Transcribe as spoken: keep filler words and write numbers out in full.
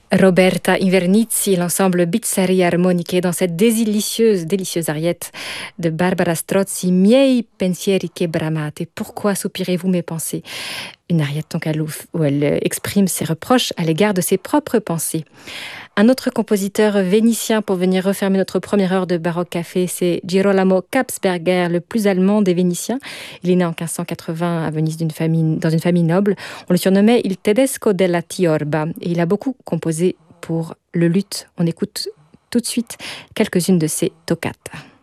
Roberta Invernizzi, l'ensemble Bizzarri Armoniche, dans cette délicieuse, délicieuse ariette de Barbara Strozzi, Miei pensieri che bramate. Pourquoi soupirez-vous mes pensées? Une ariette donc où elle exprime ses reproches à l'égard de ses propres pensées. Un autre compositeur vénitien pour venir refermer notre première heure de Baroque Café, c'est Girolamo Kapsberger, le plus allemand des Vénitiens. Il est né en quinze cent quatre-vingts à Venise d'une famille, dans une famille noble. On le surnommait Il Tedesco della Tiorba et il a beaucoup composé pour le luth. On écoute tout de suite quelques-unes de ses toccates.